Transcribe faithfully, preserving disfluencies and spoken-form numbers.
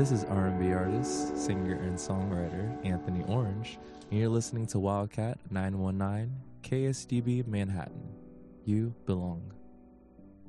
This is R and B artist, singer, and songwriter Anthony Orange, and you're listening to Wildcat nine one nine K S D B Manhattan. You belong.